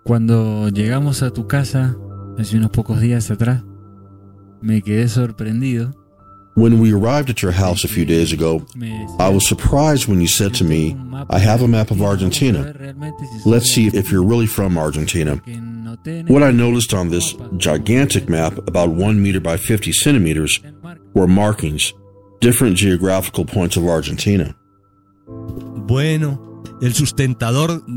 Cuando llegamos a tu casa hace unos pocos días atrás, me quedé sorprendido. When we arrived at your house a few days ago, I was surprised when you said to me, I have a map of Argentina. Let's see if you're really from Argentina. What I noticed on this gigantic map, about 1 meter by 50 centimeters, were markings, different geographical points of Argentina. Bueno, el sustentador